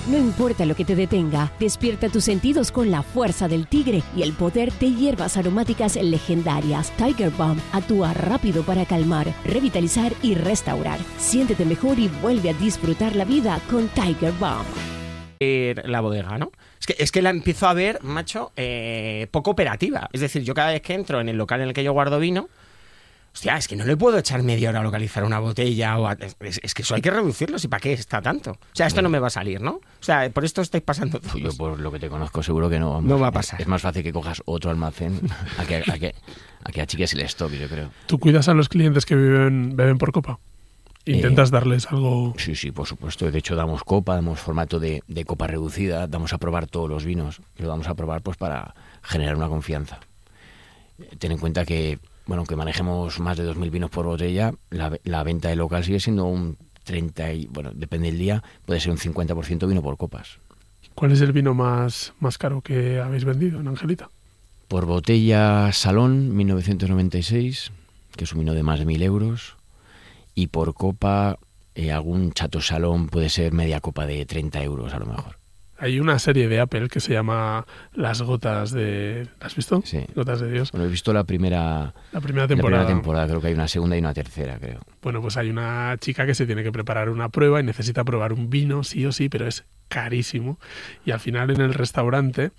No importa lo que te detenga, despierta tus sentidos con la fuerza del tigre y el poder de hierbas aromáticas legendarias. Tiger Balm actúa rápido para calmar, revitalizar y restaurar. Siéntete mejor y vuelve a disfrutar la vida con Tiger Balm. La bodega, ¿no? Es que la empiezo a ver, macho, poco operativa. Es decir, yo cada vez que entro en el local en el que yo guardo vino, hostia, es que no le puedo echar media hora a localizar una botella. Es que eso hay que reducirlo, ¿y para qué está tanto? O sea, esto no me va a salir, ¿no? O sea, por esto estáis pasando todos. Yo por lo que te conozco seguro que no. Vamos, no va a pasar. Es más fácil que cojas otro almacén a que achiques el stock, yo creo. ¿Tú cuidas a los clientes que beben por copa? ¿Intentas darles algo? Sí, por supuesto. De hecho, damos copa, damos formato de copa reducida, damos a probar todos los vinos. Y lo damos a probar pues para generar una confianza. Ten en cuenta que, bueno, que manejemos más de 2.000 vinos por botella, la venta del local sigue siendo un 30, y bueno, depende del día, puede ser un 50% vino por copas. ¿Cuál es el vino más caro que habéis vendido en Angelita? Por botella Salón, 1996, que es un vino de más de 1.000 euros. Y por copa, algún Chateau Salón puede ser media copa de 30 euros a lo mejor. Hay una serie de Apple que se llama Las Gotas de... ¿La has visto? Sí. Gotas de Dios. Bueno, he visto la primera temporada. La primera temporada, creo que hay una segunda y una tercera, creo. Bueno, pues hay una chica que se tiene que preparar una prueba y necesita probar un vino, sí o sí, pero es carísimo. Y al final en el restaurante,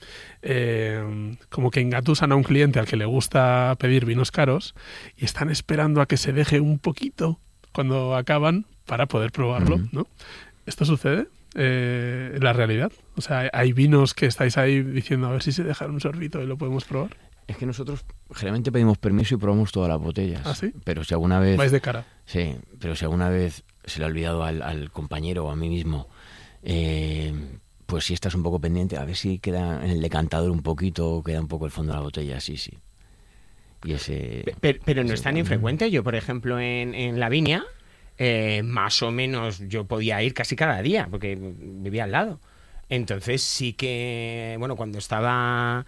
como que engatusan a un cliente al que le gusta pedir vinos caros y están esperando a que se deje un poquito cuando acaban para poder probarlo, ¿no? ¿Esto sucede en la realidad? O sea, ¿hay vinos que estáis ahí diciendo a ver si se dejan un sorbito y lo podemos probar? Es que nosotros generalmente pedimos permiso y probamos todas las botellas. ¿Ah, sí? Pero si alguna vez... Vais de cara. Sí, pero si alguna vez se le ha olvidado al compañero o a mí mismo, pues si estás un poco pendiente, a ver si queda en el decantador un poquito, queda un poco el fondo de la botella, sí. Y pero no es tan infrecuente. Yo, por ejemplo, en La Viña, más o menos yo podía ir casi cada día, porque vivía al lado. Entonces sí que, bueno, cuando estaba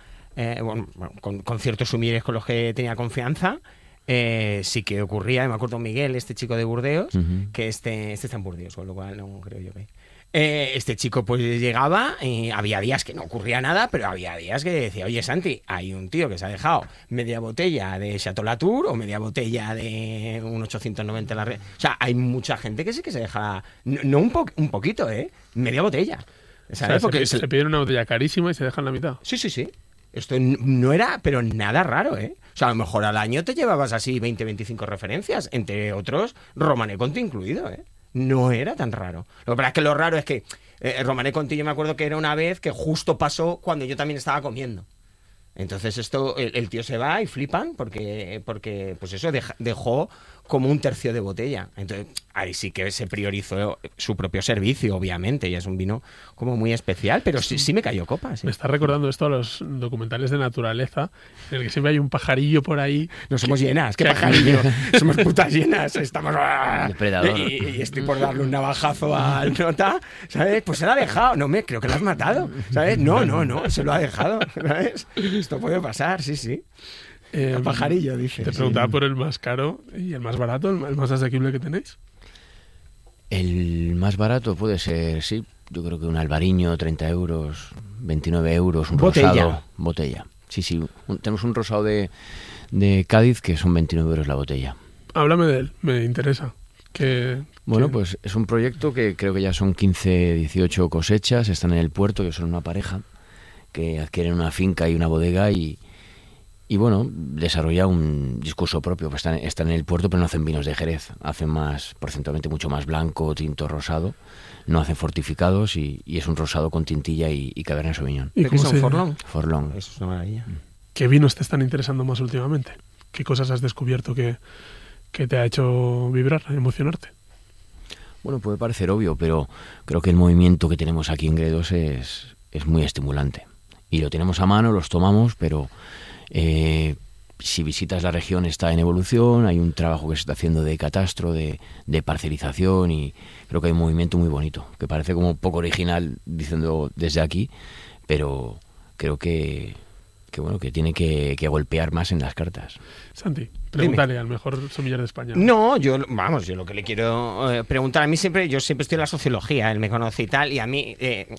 con ciertos sumilleres con los que tenía confianza, sí que ocurría. Me acuerdo Miguel, este chico de Burdeos, que este está en Burdeos, con lo cual no creo yo que... este chico pues llegaba y había días que no ocurría nada, pero había días que decía, oye Santi, hay un tío que se ha dejado media botella de Chateau Latour o media botella de un 890 en la red. O sea, hay mucha gente que sí que se deja, no un poquito, media botella. ¿Sabes? O sea, porque se piden una botella carísima y se dejan la mitad. Sí. Esto no era, pero nada raro, ¿eh? O sea, a lo mejor al año te llevabas así 20-25 referencias, entre otros Romanée Conti incluido, ¿eh? No era tan raro. Lo que pasa es que lo raro es que Romanée Conti, yo me acuerdo que era una vez que justo pasó cuando yo también estaba comiendo. Entonces esto, el tío se va y flipan porque pues eso, dejó como un tercio de botella. Entonces ahí sí que se priorizó su propio servicio, obviamente, y es un vino como muy especial, pero sí me cayó copa. Sí. Me está recordando esto a los documentales de naturaleza, en el que siempre hay un pajarillo por ahí. No somos llenas, ¿qué pajarillo? Somos putas llenas, estamos... Depredador. Y estoy por darle un navajazo al nota, ¿sabes? Pues se lo ha dejado. No, creo que lo has matado, ¿sabes? No, se lo ha dejado, ¿sabes? Esto puede pasar, sí. El pajarillo, dice. Te preguntaba por el más caro y el más barato, el más asequible que tenéis. El más barato puede ser, sí, yo creo que un albariño, 30 euros, 29 euros, un rosado. Botella. Sí, tenemos un rosado de Cádiz que son 29 euros la botella. Háblame de él, me interesa. Pues es un proyecto que creo que ya son 15, 18 cosechas, están en el puerto, que son una pareja que adquieren una finca y una bodega y desarrolla un discurso propio. Pues están en el puerto, pero no hacen vinos de Jerez. Hacen más, porcentualmente mucho más blanco, tinto, rosado. No hacen fortificados y es un rosado con tintilla y Cabernet Sauvignon. ¿Y qué son? Forlón. Eso es una maravilla. ¿Qué vinos te están interesando más últimamente? ¿Qué cosas has descubierto que te ha hecho vibrar, emocionarte? Bueno, puede parecer obvio, pero creo que el movimiento que tenemos aquí en Gredos es muy estimulante. Y lo tenemos a mano, los tomamos, pero... si visitas la región está en evolución, hay un trabajo que se está haciendo de catastro, de parcelización y creo que hay un movimiento muy bonito, que parece como poco original diciendo desde aquí, pero creo que tiene que golpear más en las cartas. Santi, pregúntale al mejor sommelier de España. No, yo lo que le quiero preguntar, yo siempre estoy en la sociología, él me conoce y tal, y a mí